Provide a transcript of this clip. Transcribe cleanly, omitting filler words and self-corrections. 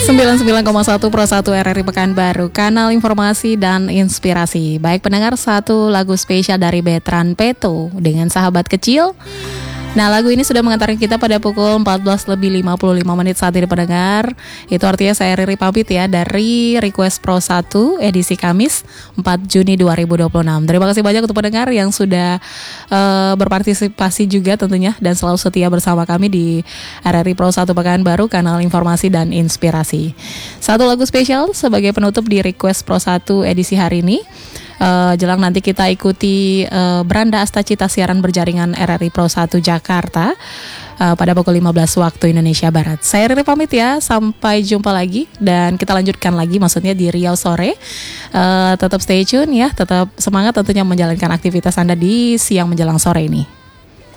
99,1 Pro 1 RRI Pekanbaru, kanal informasi dan inspirasi. Baik pendengar, satu lagu spesial dari Betran Peto dengan Sahabat Kecil. Nah, lagu ini sudah mengantarkan kita pada pukul 14:55 saat ini pendengar. Itu artinya saya Riri pamit ya dari Request Pro 1 edisi Kamis 4 Juni 2026. Terima kasih banyak untuk pendengar yang sudah berpartisipasi juga tentunya dan selalu setia bersama kami di RRI Pro 1 Pekanbaru, kanal informasi dan inspirasi. Satu lagu spesial sebagai penutup di Request Pro 1 edisi hari ini. Jelang nanti kita ikuti Beranda Astacita siaran berjaringan RRI Pro 1 Jakarta pada pukul 15 waktu Indonesia Barat. Saya Riri pamit ya, sampai jumpa lagi dan kita lanjutkan lagi maksudnya di Riau sore. Tetap stay tune ya, tetap semangat tentunya menjalankan aktivitas Anda di siang menjelang sore ini.